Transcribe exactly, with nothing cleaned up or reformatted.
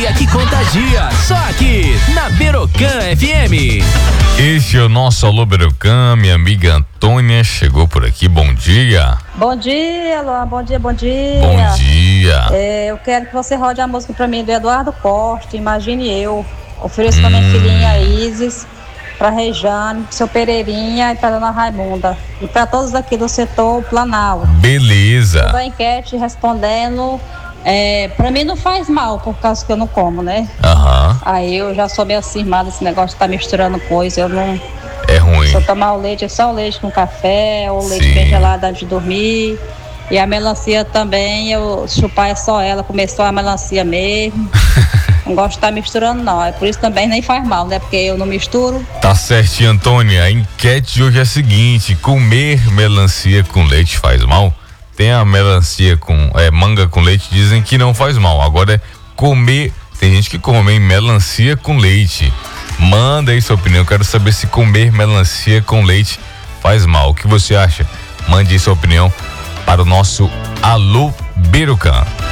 alegria que contagia. Só aqui, na Berocan F M. Este é o nosso Alô Berocan, minha amiga Antônia chegou por aqui, bom dia. Bom dia, Luan, bom dia, bom dia. Bom dia. É, eu quero que você rode a música pra mim do Eduardo Costa, Imagine Eu. Ofereço pra Hum. minha filhinha Isis, pra Rejane, pro seu Pereirinha e pra dona Raimunda. E pra todos aqui do setor Planalto. Beleza. Toda a enquete respondendo, é, pra mim não faz mal, por causa que eu não como, né? Aham. Aí eu já sou meio cismada, esse negócio de tá misturando coisa, eu não... É ruim. Se eu tomar o leite, é só o leite com café, ou leite Sim. bem gelado antes de dormir. E a melancia também, eu chupar é só ela, comer só a melancia mesmo. Não gosto de estar misturando, não. É por isso também nem faz mal, né? Porque eu não misturo. Tá certinho, Antônia. A enquete de hoje é a seguinte: comer melancia com leite faz mal? Tem a melancia com é, manga com leite, dizem que não faz mal. Agora é comer. Tem gente que come hein, melancia com leite. Manda aí sua opinião. Eu quero saber se comer melancia com leite faz mal. O que você acha? Mande aí sua opinião para o nosso Alô Berocan.